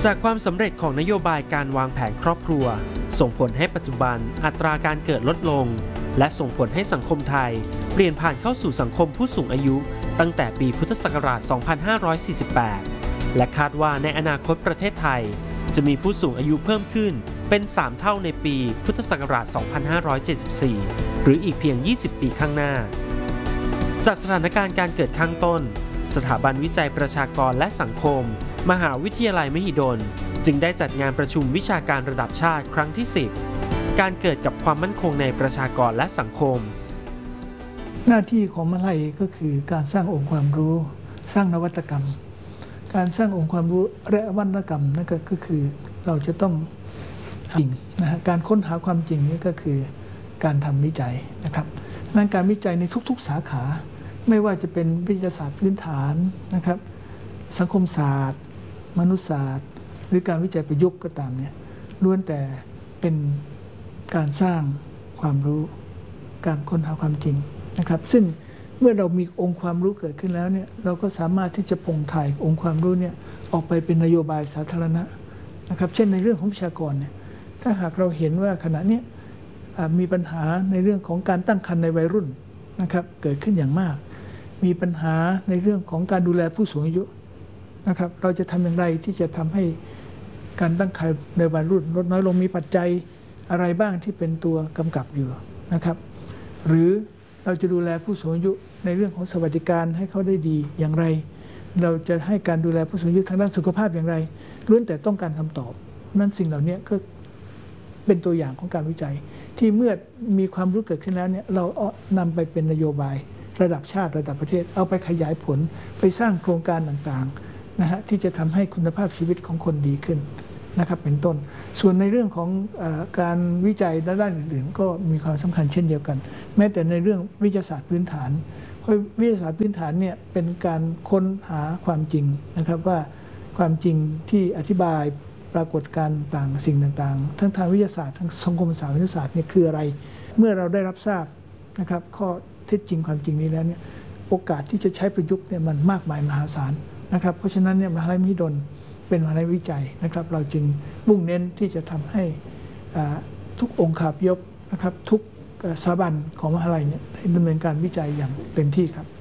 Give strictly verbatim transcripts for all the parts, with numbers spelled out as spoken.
จากความสำเร็จของนโยบายการวางแผนครอบครัวส่งผลให้ปัจจุบันอัตราการเกิดลดลงและส่งผลให้สังคมไทยเปลี่ยนผ่านเข้าสู่สังคมผู้สูงอายุตั้งแต่ปีพุทธศักราช สองพันห้าร้อยสี่สิบแปด และคาดว่าในอนาคตประเทศไทยจะมีผู้สูงอายุเพิ่มขึ้นเป็นสามเท่าในปีพุทธศักราช สองพันห้าร้อยเจ็ดสิบสี่ หรืออีกเพียง ยี่สิบ ปีข้างหน้าจากสถานการณ์การเกิดข้างต้นสถาบันวิจัยประชากรและสังคมมหาวิทยาลัยมหิดลจึงได้จัดงานประชุมวิชาการระดับชาติครั้งที่ สิบ การเกิดกับความมั่นคงในประชากรและสังคมหน้าที่ของมหาลัยก็คือการสร้างองค์ความรู้สร้างนวัตกรรมการสร้างองค์ความรู้และนวัตกรรมนั่นก็คือเราจะต้องจริงนะฮะการค้นหาความจริงนี่ก็คือการทำวิจัยนะครับนั่นการวิจัยในทุกๆสาขาไม่ว่าจะเป็นวิทยาศาสตร์พื้นฐานนะครับสังคมศาสตร์มนุษยศาสตร์หรือการวิจัยประยุกต์ก็ตามเนี่ยล้วนแต่เป็นการสร้างความรู้การค้นหาความจริงนะครับซึ่งเมื่อเรามีองค์ความรู้เกิดขึ้นแล้วเนี่ยเราก็สามารถที่จะปลงถ่ายองค์ความรู้เนี่ยออกไปเป็นนโยบายสาธารณะนะครับเช่นในเรื่องของประชากรเนี่ยถ้าหากเราเห็นว่าขณะนี้มีปัญหาในเรื่องของการตั้งครรภ์ในวัยรุ่นนะครับเกิดขึ้นอย่างมากมีปัญหาในเรื่องของการดูแลผู้สูงอายุนะครับเราจะทำอย่างไรที่จะทำให้การตั้งครรภ์ในวัยรุ่นลดน้อยลงมีปัจจัยอะไรบ้างที่เป็นตัวกำกับอยู่นะครับหรือเราจะดูแลผู้สูงอายุในเรื่องของสวัสดิการให้เขาได้ดีอย่างไรเราจะให้การดูแลผู้สูงอายุทางด้านสุขภาพอย่างไรล้วนแต่ต้องการคำตอบนั้นสิ่งเหล่านี้ก็เป็นตัวอย่างของการวิจัยที่เมื่อมีความรู้เกิดขึ้นแล้วเนี่ยเราเอานำไปเป็นนโยบายระดับชาติระดับประเทศเอาไปขยายผลไปสร้างโครงการต่างๆนะฮะที่จะทำให้คุณภาพชีวิตของคนดีขึ้นนะครับเป็นต้นส่วนในเรื่องของเอ่อการวิจัยด้านอื่นๆก็มีความสำคัญเช่นเดียวกันแม้แต่ในเรื่องวิทยาศาสตร์พื้นฐานเพราะวิทยาศาสตร์พื้นฐานเนี่ยเป็นการค้นหาความจริงนะครับว่าความจริงที่อธิบายปรากฏการณ์ต่างสิ่งต่างๆทั้งทางวิทยาศาสตร์ทั้งสังคมศาสตร์วิทยาศาสตร์เนี่ยคืออะไรเมื่อเราได้รับทราบนะครับข้อเท็จจริงความจริงนี้แล้วเนี่ยโอกาสที่จะใช้ประยุกต์เนี่ยมันมากมายมหาศาลนะครับเพราะฉะนั้นเนี่ยมหาวิทยาลัยมหิดลเป็นมหาวิทยาลัยวิจัยนะครับเราจึงมุ่งเน้นที่จะทำให้ทุกองค์คาพยพนะครับทุกสถาบันของมหาวิทยาลัยเนี่ยดำเนินการวิจัยอย่างเต็มที่ครับ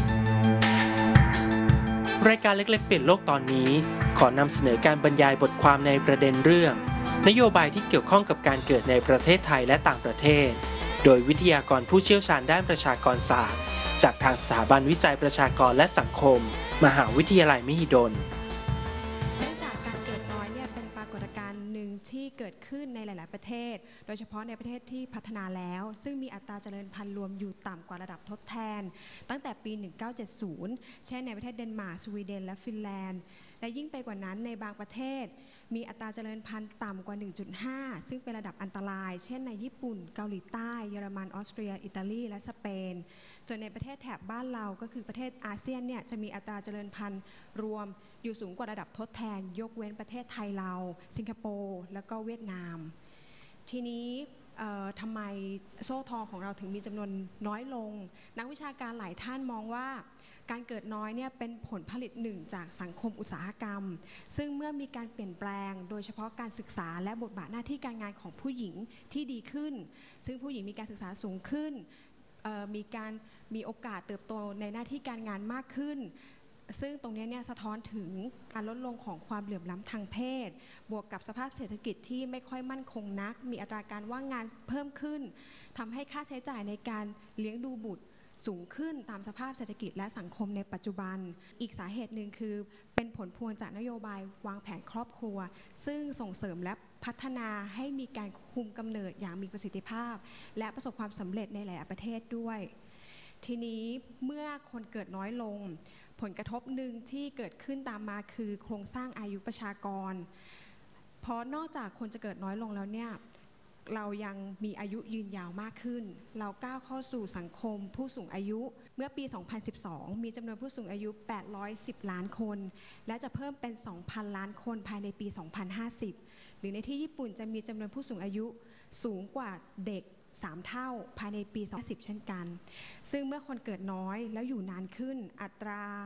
รายการเล็กๆเปลี่ยนโลกตอนนี้ขอนำเสนอการบรรยายบทความในประเด็นเรื่องนโยบายที่เกี่ยวข้องกับการเกิดในประเทศไทยและต่างประเทศโดยวิทยากรผู้เชี่ยวชาญด้านประชากรศาสตร์จากทางสถาบันวิจัยประชากรและสังคมมหาวิทยาลัยมหิดลเนื่องจากการเกิดน้อยเนี่ยเป็นปรากฏการณ์หนึ่งที่เกิดขึ้นในหลายๆประเทศโดยเฉพาะในประเทศที่พัฒนาแล้วซึ่งมีอัตราเจริญพันธุ์รวมอยู่ต่ำกว่าระดับทดแทนตั้งแต่ปีหนึ่งพันเก้าร้อยเจ็ดสิบเช่นในประเทศเดนมาร์กสวีเดนและฟินแลนด์และยิ่งไปกว่านั้นในบางประเทศมีอัตราเจริญพันธุ์ต่ำกว่า หนึ่งจุดห้า ซึ่งเป็นระดับอันตรายเช่นในญี่ปุ่นเกาหลีใต้เยอรมันออสเตรียอิตาลีและสเปนส่วนในประเทศแถบบ้านเราก็คือประเทศอาเซียนเนี่ยจะมีอัตราเจริญพันธุ์รวมอยู่สูงกว่าระดับทดแทนยกเว้นประเทศไทยเราสิงคโปร์แล้วก็เวียดนามทีนี้ทำไมโซ่ทองของเราถึงมีจำนวนน้อยลงนักวิชาการหลายท่านมองว่าการเกิดน้อยเนี่ยเป็นผลผลิตหนึ่งจากสังคมอุตสาหกรรมซึ่งเมื่อมีการเปลี่ยนแปลงโดยเฉพาะการศึกษาและบทบาทหน้าที่การงานของผู้หญิงที่ดีขึ้นซึ่งผู้หญิงมีการศึกษาสูงขึ้นมีการมีโอกาสเติบโตในหน้าที่การงานมากขึ้นซึ่งตรงนี้เนี่ยสะท้อนถึงการลดลงของความเหลื่อมล้ำทางเพศบวกกับสภาพเศรษฐกิจที่ไม่ค่อยมั่นคงนักมีอัตราการว่างงานเพิ่มขึ้นทำให้ค่าใช้จ่ายในการเลี้ยงดูบุตรสูงขึ้นตามสภาพเศรษฐกิจและสังคมในปัจจุบันอีกสาเหตุหนึ่งคือเป็นผลพวงจากนโยบายวางแผนครอบครัวซึ่งส่งเสริมและพัฒนาให้มีการคุมกำเนิดอย่างมีประสิทธิภาพและประสบความสำเร็จในหลายประเทศด้วยทีนี้เมื่อคนเกิดน้อยลงผลกระทบหนึ่งที่เกิดขึ้นตามมาคือโครงสร้างอายุประชากรเพราะนอกจากคนจะเกิดน้อยลงแล้วเนี่ยเรายังมีอายุยืนยาวมากขึ้นเราก้าวเข้าสู่สังคมผู้สูงอายุเมื่อปีสองพันสิบสองมีจำนวนผู้สูงอายุแปดร้อยสิบล้านคนและจะเพิ่มเป็น สองพัน ล้านคนภายในปี สองพันห้าสิบ หรือในที่ญี่ปุ่นจะมีจำนวนผู้สูงอายุสูงกว่าเด็กสามเท่าภายในปีสองพันห้าสิบเช่นกันซึ่งเมื่อคนเกิดน้อยแล้วอยู่นานขึ้นอัตรา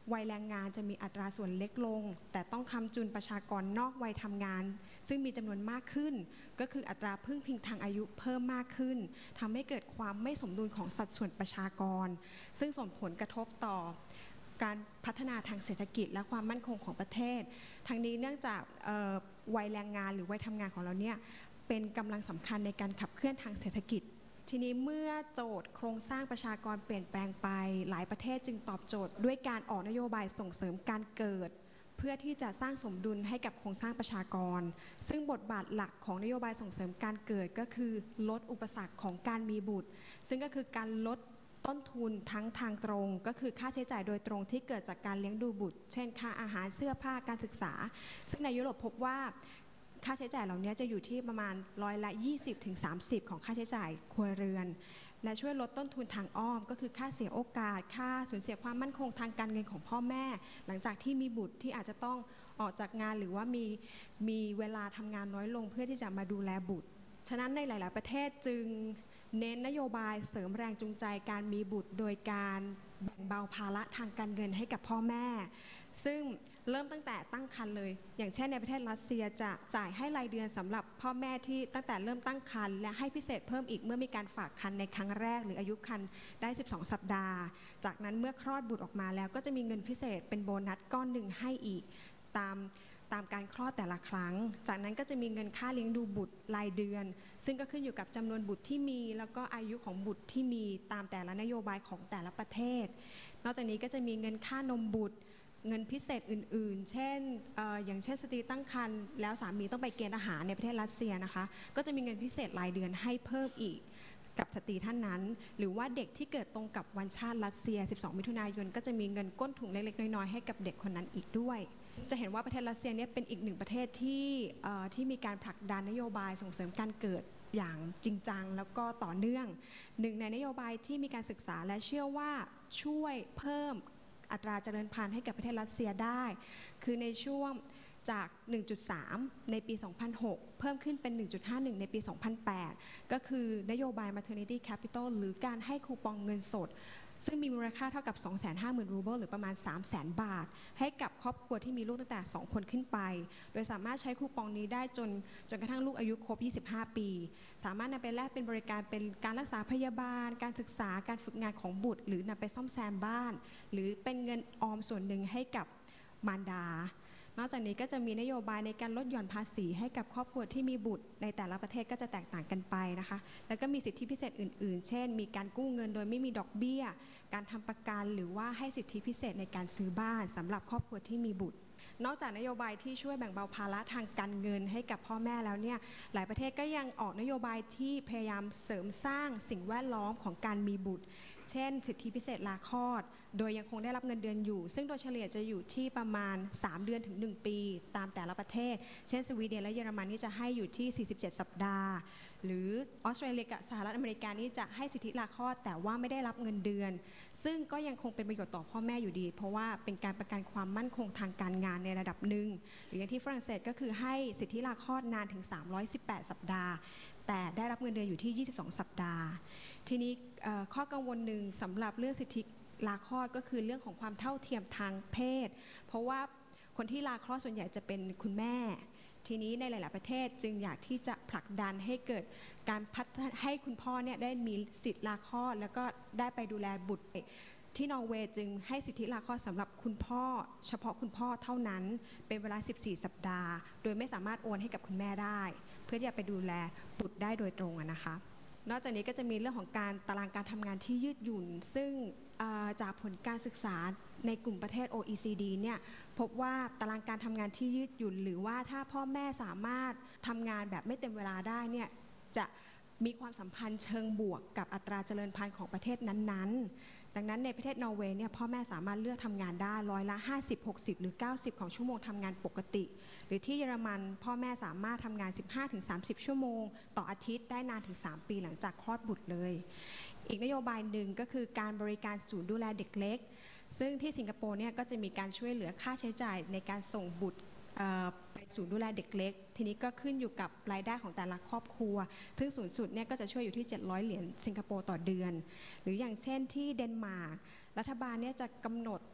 วัยแรงงานจะมีอัตราส่วนเล็กลงแต่ต้องคำจุนประชากรนอกวัยทำงานซึ่งมีจำนวนมากขึ้นก็คืออัตราพึ่งพิงทางอายุเพิ่มมากขึ้นทำให้เกิดความไม่สมดุลของสัดส่วนประชากรซึ่งส่งผลกระทบต่อการพัฒนาทางเศรษฐกิจและความมั่นคงของประเทศทั้งนี้เนื่องจากวัยแรงงานหรือวัยทำงานของเราเนี่ยเป็นกำลังสำคัญในการขับเคลื่อนทางเศรษฐกิจทีนี้เมื่อโจทย์โครงสร้างประชากรเปลี่ยนแปลงไปหลายประเทศจึงตอบโจทย์ด้วยการออกนโยบายส่งเสริมการเกิดเพื่อที่จะสร้างสมดุลให้กับโครงสร้างประชากรซึ่งบทบาทหลักของนโยบายส่งเสริมการเกิดก็คือลดอุปสรรคของการมีบุตรซึ่งก็คือการลดต้นทุนทั้งทางตรงก็คือค่าใช้จ่ายโดยตรงที่เกิดจากการเลี้ยงดูบุตรเช่นค่าอาหารเสื้อผ้าการศึกษาซึ่งในยุโรปพบว่าค่าใช้จ่ายเหล่านี้จะอยู่ที่ประมาณร้อยละ ยี่สิบถึงสามสิบ ของค่าใช้จ่ายครัวเรือนและช่วยลดต้นทุนทางอ้อมก็คือค่าเสียโอกาสค่าสูญเสียความมั่นคงทางการเงินของพ่อแม่หลังจากที่มีบุตรที่อาจจะต้องออกจากงานหรือว่ามีมีเวลาทำงานน้อยลงเพื่อที่จะมาดูแลบุตรฉะนั้นในหลายๆประเทศจึงเน้นนโยบายเสริมแรงจูงใจการมีบุตรโดยการแบ่งเบาภาระทางการเงินให้กับพ่อแม่ซึ่งเริ่มตั้งแต่ตั้งครรภ์เลยอย่างเช่นในประเทศรัสเซียจะจ่ายให้รายเดือนสำหรับพ่อแม่ที่ตั้งแต่เริ่มตั้งครรภ์และให้พิเศษเพิ่มอีกเมื่อมีการฝากครรภ์ในครั้งแรกหรืออายุครรภ์ได้สิบสองสัปดาห์จากนั้นเมื่อคลอดบุตรออกมาแล้วก็จะมีเงินพิเศษเป็นโบนัสก้อนหนึ่งให้อีกตามตามการคลอดแต่ละครั้งจากนั้นก็จะมีเงินค่าเลี้ยงดูบุตรรายเดือนซึ่งก็ขึ้นอยู่กับจำนวนบุตรที่มีแล้วก็อายุของบุตรที่มีตามแต่ละนโยบายของแต่ละประเทศนอกจากนี้ก็จะมีเงินค่านมบุตรเงินพิเศษอื่นๆเช่น เอ่อ อย่างเช่นสตรีตั้งครรภ์แล้วสามีต้องไปเกณฑ์อาหารในประเทศรัสเซียนะคะก็จะมีเงินพิเศษรายเดือนให้เพิ่มอีกกับสตรีท่านนั้นหรือว่าเด็กที่เกิดตรงกับวันชาติรัสเซียสิบสองมิถุนายนก็จะมีเงินก้นถุงเล็กๆน้อยๆให้กับเด็กคนนั้นอีกด้วยจะเห็นว่าประเทศรัสเซียเนี่ยเป็นอีกหนึ่งประเทศที่ที่มีการผลักดันนโยบายส่งเสริมการเกิดอย่างจริงจังแล้วก็ต่อเนื่องหนึ่งในนโยบายที่มีการศึกษาและเชื่อว่าช่วยเพิ่มอัตราเจริญพันธุ์ให้กับประเทศรัสเซียได้คือในช่วงจาก หนึ่งจุดสาม ในปี สองพันหก เพิ่มขึ้นเป็น หนึ่งจุดห้าหนึ่ง ในปี สองพันแปด ก็คือนโยบาย maternity capital หรือการให้คูปองเงินสดซึ่งมีมูลค่าเท่ากับ สองแสนห้าหมื่น รูเบิลหรือประมาณ สามแสน บาทให้กับครอบครัวที่มีลูกตั้งแต่สองคนขึ้นไปโดยสามารถใช้คูปองนี้ได้จนจนกระทั่งลูกอายุครบยี่สิบห้าปีสามารถนำไปแลกเป็นบริการเป็นการรักษาพยาบาลการศึกษาการฝึกงานของบุตรหรือนำไปซ่อมแซมบ้านหรือเป็นเงินออมส่วนหนึ่งให้กับมารดานอกจากนี้ก็จะมีนโยบายในการลดหย่อนภาษีให้กับครอบครัวที่มีบุตรในแต่ละประเทศก็จะแตกต่างกันไปนะคะแล้วก็มีสิทธิพิเศษอื่นๆเช่นมีการกู้เงินโดยไม่มีดอกเบี้ยการทำประกันหรือว่าให้สิทธิพิเศษในการซื้อบ้านสำหรับครอบครัวที่มีบุตรนอกจากนโยบายที่ช่วยแบ่งเบาภาระทางการเงินให้กับพ่อแม่แล้วเนี่ยหลายประเทศก็ยังออกนโยบายที่พยายามเสริมสร้างสิ่งแวดล้อมของการมีบุตรเช่นสิทธิพิเศษลาคลอดโดยยังคงได้รับเงินเดือนอยู่ซึ่งโดยเฉลี่ยจะอยู่ที่ประมาณสามเดือนถึงหนึ่งปีตามแต่ละประเทศเช่นสวีเดนและเยอรมันนี่จะให้อยู่ที่สี่สิบเจ็ดสัปดาห์หรือออสเตรเลียกับสหรัฐอเมริกานี่จะให้สิทธิลาคลอดแต่ว่าไม่ได้รับเงินเดือนซึ่งก็ยังคงเป็นประโยชน์ต่อพ่อแม่อยู่ดีเพราะว่าเป็นการประกันความมั่นคงทางการงานในระดับหนึ่งหรืออย่างที่ฝรั่งเศสก็คือให้สิทธิลาคลอดนานถึงสามร้อยสิบแปดสัปดาห์แต่ได้รับเงินเดือนอยู่ที่ยี่สิบสองสัปดาห์ทีนี้ข้อกังวลหนึ่งสำหรับเรื่องสิทธิลาคลอดก็คือเรื่องของความเท่าเทียมทางเพศเพราะว่าคนที่ลาคลอดส่วนใหญ่จะเป็นคุณแม่ทีนี้ในหลายๆประเทศจึงอยากที่จะผลักดันให้เกิดการพัฒนาให้คุณพ่อเนี่ยได้มีสิทธิลาคลอดแล้วก็ได้ไปดูแลบุตรที่นอร์เวย์จึงให้สิทธิลาคลอดสำหรับคุณพ่อเฉพาะคุณพ่อเท่านั้นเป็นเวลาสิบสี่สัปดาห์โดยไม่สามารถโอนให้กับคุณแม่ได้เพื่อที่จะไปดูแลบุตรได้โดยตรงนะคะนอกจากนี้ก็จะมีเรื่องของการตารางการทำงานที่ยืดหยุ่นซึ่งจากผลการศึกษาในกลุ่มประเทศ โอ อี ซี ดี เนี่ยพบว่าตารางการทำงานที่ยืดหยุ่นหรือว่าถ้าพ่อแม่สามารถทำงานแบบไม่เต็มเวลาได้เนี่ยจะมีความสัมพันธ์เชิงบวกกับอัตราเจริญพันธุ์ของประเทศนั้นๆดังนั้นในประเทศนอร์เวย์เนี่ยพ่อแม่สามารถเลือกทำงานได้ร้อยละห้าสิบ หกสิบหรือเก้าสิบของชั่วโมงทำงานปกติหรือที่เยอรมันพ่อแม่สามารถทำงาน สิบห้าถึงสามสิบ ชั่วโมงต่ออาทิตย์ได้นานถึงสามปีหลังจากคลอดบุตรเลยอีกนโยบายหนึ่งก็คือการบริการศูนย์ดูแลเด็กเล็กซึ่งที่สิงคโปร์เนี่ยก็จะมีการช่วยเหลือค่าใช้จ่ายในการส่งบุตรไปศูนย์ดูแลเด็กเล็กทีนี้ก็ขึ้นอยู่กับรายได้ของแต่ละครอบครัวซึ่งสูงสุดเนี่ยก็จะช่วยอยู่ที่เจ็ดร้อยเหรียญสิงคโปร์ต่อเดือนหรืออย่างเช่นที่เดนมาร์กรัฐบาลเนี่ยจะกำหนด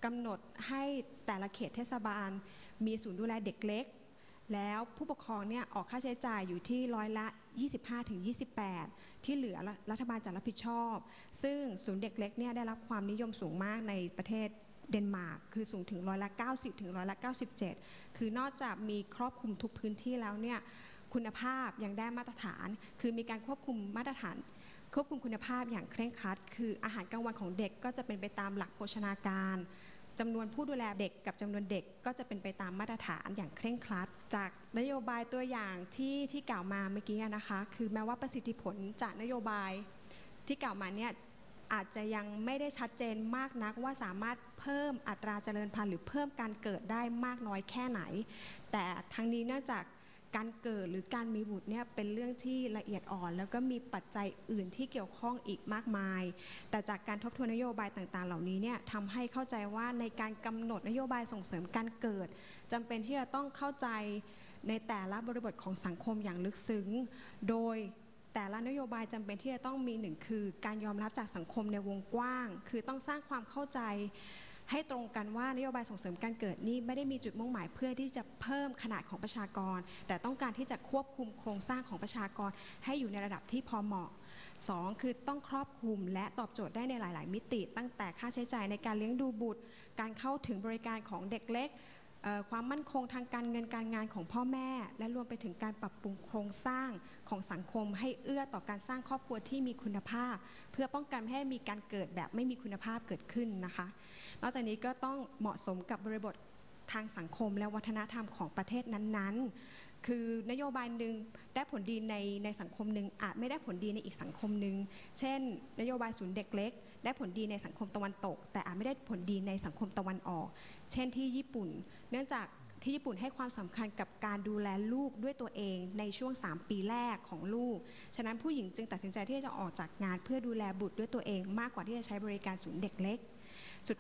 กำหนดให้แต่ละเขตเทศบาลมีศูนย์ดูแลเด็กเล็กแล้วผู้ปกครองเนี่ยออกค่าใช้จ่ายอยู่ที่ร้อยละ ยี่สิบห้าถึงยี่สิบแปด ที่เหลือรัฐบาลจะรับผิดชอบซึ่งศูนย์เด็กเล็กเนี่ยได้รับความนิยมสูงมากในประเทศเดนมาร์กคือสูงถึงร้อยละเก้าสิบถึงร้อยละเก้าสิบเจ็ดคือนอกจากมีครอบคลุมทุกพื้นที่แล้วเนี่ยคุณภาพยังได้มาตรฐานคือมีการควบคุมมาตรฐานควบคุมคุณภาพอย่างเคร่งครัดคืออาหารกลางวันของเด็กก็จะเป็นไปตามหลักโภชนาการจำนวนผู้ดูแลเด็กกับจำนวนเด็กก็จะเป็นไปตามมาตรฐานอย่างเคร่งครัดจากนโยบายตัวอย่างที่ที่กล่าวมาเมื่อกี้นะคะคือแม้ว่าประสิทธิผลจากนโยบายที่กล่าวมาเนี่ยอาจจะยังไม่ได้ชัดเจนมากนักว่าสามารถเพิ่มอัตราเจริญพันธุ์หรือเพิ่มการเกิดได้มากน้อยแค่ไหนแต่ทั้งนี้เนื่องจากการเกิดหรือการมีบุตรเนี่ยเป็นเรื่องที่ละเอียดอ่อนแล้วก็มีปัจจัยอื่นที่เกี่ยวข้องอีกมากมายแต่จากการทบทวนนโยบายต่างๆเหล่านี้เนี่ยทำให้เข้าใจว่าในการกำหนดนโยบายส่งเสริมการเกิดจำเป็นที่จะต้องเข้าใจในแต่ละบริบทของสังคมอย่างลึกซึ้งโดยแต่ละนโยบายจำเป็นที่จะต้องมีหนึ่งคือการยอมรับจากสังคมในวงกว้างคือต้องสร้างความเข้าใจให้ตรงกันว่านโยบายส่งเสริมการเกิดนี้ไม่ได้มีจุดมุ่งหมายเพื่อที่จะเพิ่มขนาดของประชากรแต่ต้องการที่จะควบคุมโครงสร้างของประชากรให้อยู่ในระดับที่พอเหมาะสองคือต้องครอบคลุมและตอบโจทย์ได้ในหลายๆมิติตั้งแต่ค่าใช้จ่ายในการเลี้ยงดูบุตรการเข้าถึงบริการของเด็กเล็กความมั่นคงทางการเงินการงานของพ่อแม่และรวมไปถึงการปรับปรุงโครงสร้างของสังคมให้เอื้อต่อการสร้างครอบครัวที่มีคุณภาพเพื่อป้องกันไม่ให้มีการเกิดแบบไม่มีคุณภาพเกิดขึ้นนะคะนอกจากนี้ก็ต้องเหมาะสมกับบริบททางสังคมและวัฒนธรรมของประเทศนั้นๆคือนโยบายหนึ่งได้ผลดีในในสังคมหนึ่งอาจไม่ได้ผลดีในอีกสังคมหนึ่งเช่นนโยบายศูนย์เด็กเล็กได้ผลดีในสังคมตะวันตกแต่อาจไม่ได้ผลดีในสังคมตะวันออกเช่นที่ญี่ปุ่นเนื่องจากที่ญี่ปุ่นให้ความสำคัญกับการดูแลลูกด้วยตัวเองในช่วงสามปีแรกของลูกฉะนั้นผู้หญิงจึงตัดสินใจที่จะออกจากงานเพื่อดูแลบุตรด้วยตัวเองมากกว่าที่จะใช้บริการศูนย์เด็กเล็ก